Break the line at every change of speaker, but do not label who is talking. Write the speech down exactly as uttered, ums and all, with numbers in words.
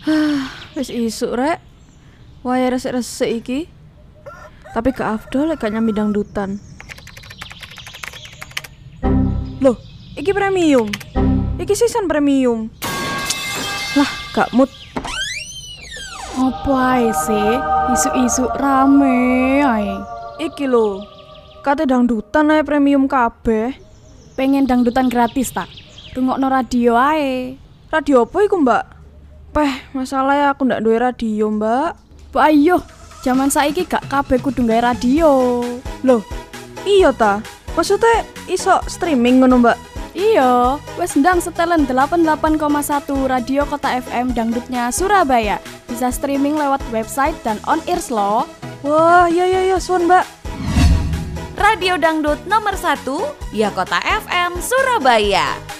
Wis isuk rek. Wae resik-resik iki. Tapi gak afdol lek gak nyambi dangdutan. Loh, iki premium. Iki season premium. Lah, gak mood.
Apa ae sih? Isu-isu rame ae.
Iki lho. Kate dangdutan ae premium kabeh.
Pengen dangdutan gratis tak? Rungokno radio ae.
Radio apa iku, Mbak? Peh, masalahnya aku ndak duwe radio, Mbak.
Mbak ayo, zaman saiki gak kabeh kudu gawe radio.
Loh, iya ta? Maksudnya iso streaming ngono, Mbak?
Iya, wes ndang setelan delapan puluh delapan koma satu Radio Kota F M Dangdutnya Surabaya. Bisa streaming lewat website dan on-ears loh.
Wah, iya iya iya, suwun, Mbak.
Radio Dangdut nomor satu, ya Kota F M Surabaya.